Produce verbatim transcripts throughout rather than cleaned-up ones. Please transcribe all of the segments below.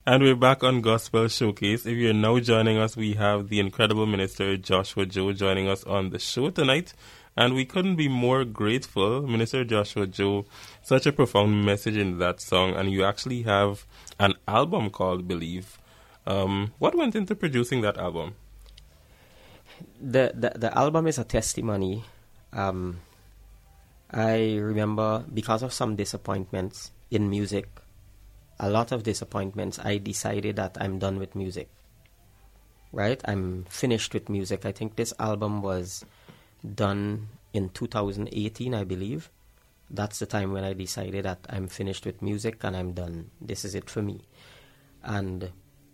And we're back on Gospel Showcase. If you're now joining us, we have the incredible minister Joshua Joe joining us on the show tonight. And we couldn't be more grateful. Minister Joshua Joe, such a profound message in that song. And you actually have an album called Believe. Um, what went into producing that album? The, the, the album is a testimony. Um, I remember because of some disappointments in music, a lot of disappointments, I decided that I'm done with music, right? I'm finished with music. I think this album was done in two thousand eighteen, I believe. That's the time when I decided that I'm finished with music and I'm done. This is it for me. And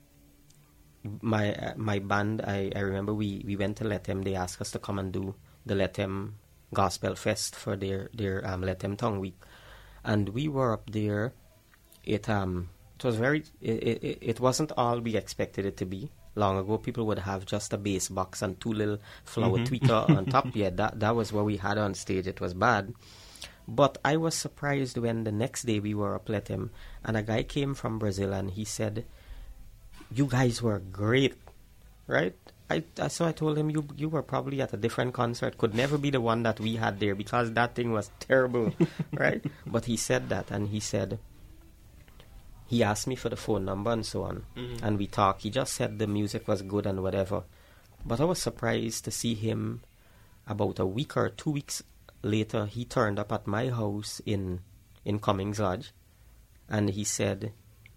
my uh, my band, I, I remember we, we went to Let Them. They asked us to come and do the Let Them Gospel Fest for their, their um, Let Them Tongue Week. And we were up there. It um it was very it, it it wasn't all we expected it to be. Long ago, people would have just a bass box and two little flower mm-hmm. tweeter on top. Yeah, that that was what we had on stage. It was bad, but I was surprised when the next day we were up Let Him, and a guy came from Brazil and he said, "You guys were great, right?" I, I so I told him, "You you were probably at a different concert. Could never be the one that we had there because that thing was terrible, right?" But he said that, and he said. He asked me for the phone number and so on, mm-hmm. and we talked. He just said the music was good and whatever. But I was surprised to see him about a week or two weeks later. He turned up at my house in, in Cummings Lodge, and he said,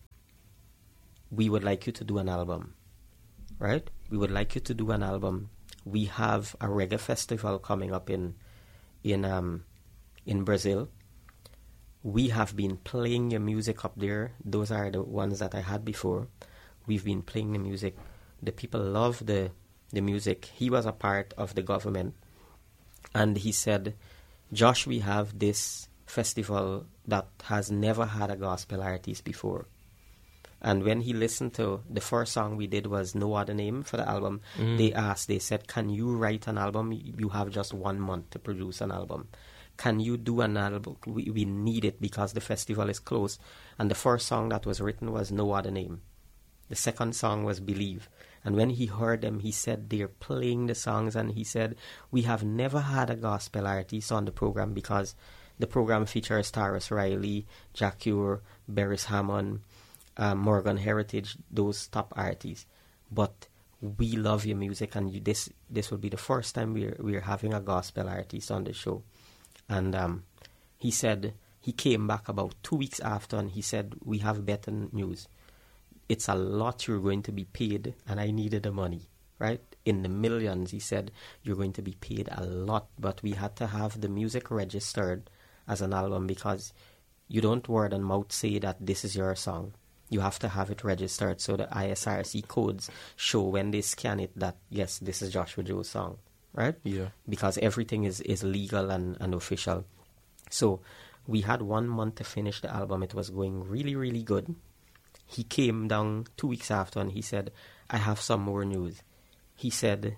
"We would like you to do an album, right? We would like you to do an album. We have a reggae festival coming up in, in, um, in Brazil. We have been playing your music up there. Those are the ones that I had before. We've been playing the music. The people love the the music." He was a part of the government. And he said, "Josh, we have this festival that has never had a gospel artist before." And when he listened to the first song we did was No Other Name for the album, mm. they asked, they said, "Can you write an album? You have just one month to produce an album. Can you do an album? We, we need it because the festival is close." And the first song that was written was No Other Name. The second song was Believe. And when he heard them, he said they're playing the songs, and he said, "We have never had a gospel artist on the program because the program features Taras Riley, Jack Ure, Beres Hammond, um, Morgan Heritage, those top artists. But we love your music, and you, this this will be the first time we're we're having a gospel artist on the show." And um, he said he came back about two weeks after, and he said, "We have better news. It's a lot you're going to be paid," and I needed the money, right? In the millions, he said, "You're going to be paid a lot, but we had to have the music registered as an album because you don't word and mouth say that this is your song. You have to have it registered so the I S R C codes show when they scan it that, yes, this is Joshua Joe's song." Right? Yeah. Because everything is, is legal and, and official. So we had one month to finish the album. It was going really, really good. He came down two weeks after and he said, "I have some more news." He said,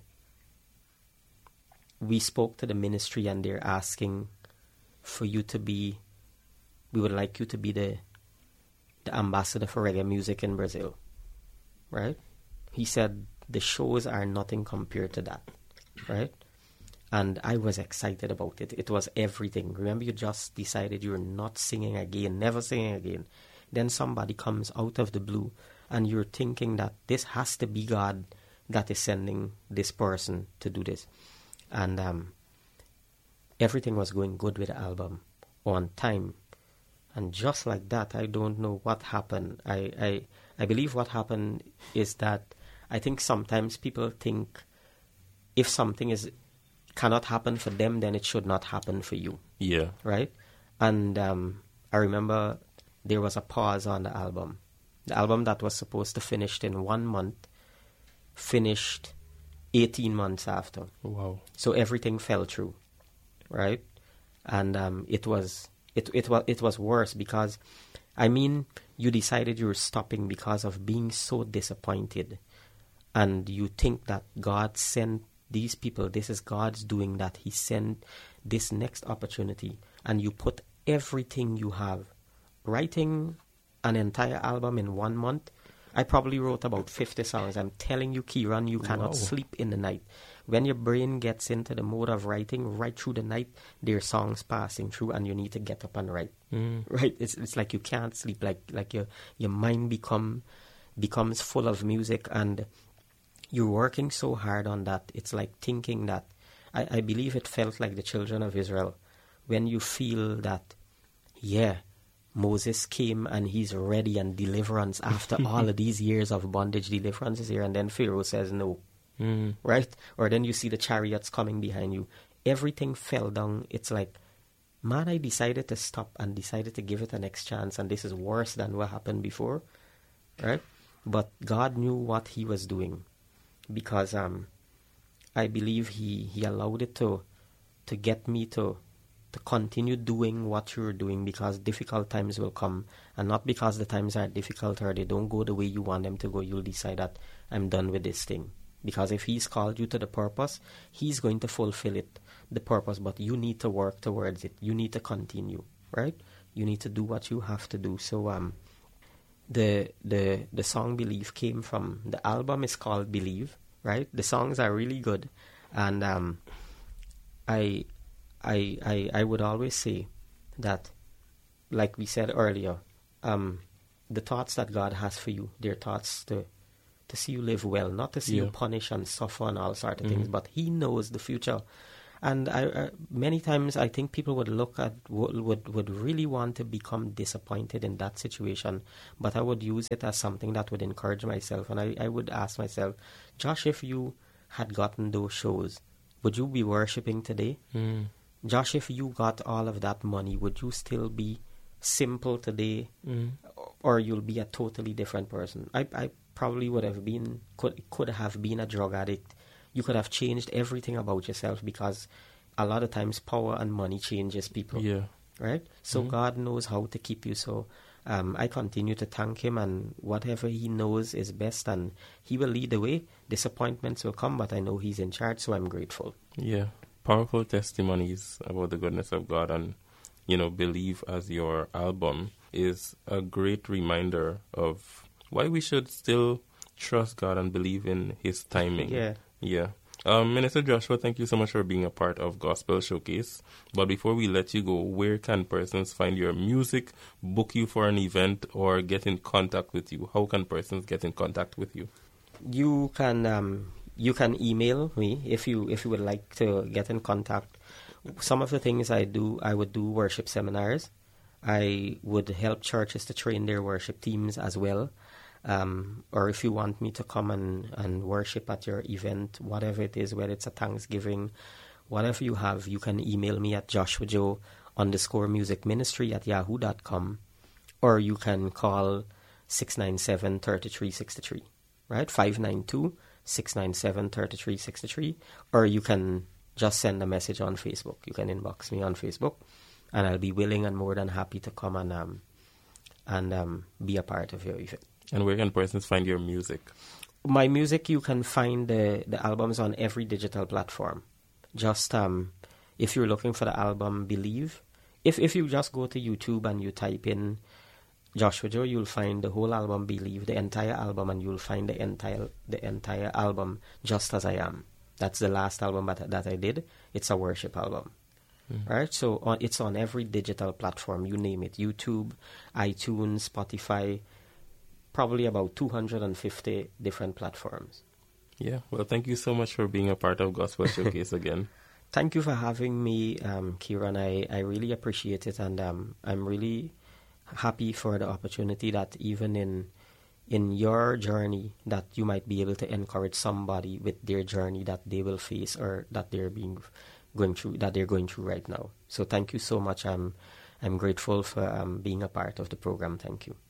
"We spoke to the ministry and they're asking for you to be, we would like you to be the, the ambassador for reggae music in Brazil." Right? He said, "The shows are nothing compared to that." Right? And I was excited about it. It was everything. Remember, you just decided you're not singing again, never singing again. Then somebody comes out of the blue and you're thinking that this has to be God that is sending this person to do this. And um, everything was going good with the album on time. And just like that, I don't know what happened. I, I, I believe what happened is that I think sometimes people think if something is cannot happen for them, then it should not happen for you. Yeah. Right? And um, I remember there was a pause on the album. The album that was supposed to finish in one month finished eighteen months after. Wow. So everything fell through. Right? And um, it was it it was it was worse because, I mean, you decided you were stopping because of being so disappointed, and you think that God sent these people, this is God's doing, that He sent this next opportunity, and you put everything you have. Writing an entire album in one month, I probably wrote about fifty songs. I'm telling you, Kieran, you cannot Wow. sleep in the night. When your brain gets into the mode of writing, right through the night, there are songs passing through, and you need to get up and write. Mm. Right? It's it's like you can't sleep. Like like your your mind become becomes full of music, and you're working so hard on that. It's like thinking that I, I believe it felt like the children of Israel when you feel that, yeah, Moses came and he's ready and deliverance after all of these years of bondage, deliverance is here, and then Pharaoh says no. Mm. Right? Or then you see the chariots coming behind you. Everything fell down. It's like, man, I decided to stop and decided to give it a next chance, and this is worse than what happened before. Right? But God knew what he was doing, because um, I believe he, he allowed it to to get me to to continue doing what you're doing, because difficult times will come, and not because the times are difficult or they don't go the way you want them to go. You'll decide that I'm done with this thing. Because if he's called you to the purpose, he's going to fulfill it, the purpose, but you need to work towards it. You need to continue, right? You need to do what you have to do. So um, the the the song Believe came from, the album is called Believe, right? The songs are really good. And um, I, I, I, I would always say that, like we said earlier, um, the thoughts that God has for you, they're thoughts to to see you live well, not to see Yeah. you punish and suffer and all sorts of Mhm. things, but he knows the future. And I, uh, many times I think people would look at, would, would would really want to become disappointed in that situation, but I would use it as something that would encourage myself. And I, I would ask myself, Josh, if you had gotten those shows, would you be worshipping today? Mm. Josh, if you got all of that money, would you still be simple today? Mm. Or you'll be a totally different person? I, I probably would have been, could, could have been a drug addict. You could have changed everything about yourself, because a lot of times power and money changes people. Yeah. Right? So Mhm. God knows how to keep you. So um, I continue to thank him, and whatever he knows is best, and he will lead the way. Disappointments will come, but I know he's in charge, so I'm grateful. Yeah. Powerful testimonies about the goodness of God, and, you know, Believe as your album is a great reminder of why we should still trust God and believe in his timing. Yeah. Yeah. Um, Minister Joshua, thank you so much for being a part of Gospel Showcase. But before we let you go, where can persons find your music, book you for an event, or get in contact with you? How can persons get in contact with you? You can um, you can email me if you if you would like to get in contact. Some of the things I do, I would do worship seminars. I would help churches to train their worship teams as well. Um, or if you want me to come and, and worship at your event, whatever it is, whether it's a Thanksgiving, whatever you have, you can email me at Joshua Joe underscore music ministry at yahoo dot com, or you can call six nine seven, three three six three, right? five nine two, six nine seven, three three six three, or you can just send a message on Facebook. You can inbox me on Facebook, and I'll be willing and more than happy to come and um and um be a part of your event. And where can persons find your music? My music, you can find the, the albums on every digital platform. Just um, if you're looking for the album Believe, if if you just go to YouTube and you type in Joshua Joe, you'll find the whole album Believe, the entire album, and you'll find the entire the entire album Just As I Am. That's the last album that, that I did. It's a worship album. Mm-hmm. Right? So on, it's on every digital platform, you name it. YouTube, iTunes, Spotify, probably about two hundred fifty different platforms. Yeah, well, thank you so much for being a part of Gospel Showcase again. Thank you for having me, um, Kieran. I, I really appreciate it, and um, I'm really happy for the opportunity that even in in your journey that you might be able to encourage somebody with their journey that they will face or that they're being going through that they're going through right now. So thank you so much. I'm I'm grateful for um, being a part of the program. Thank you.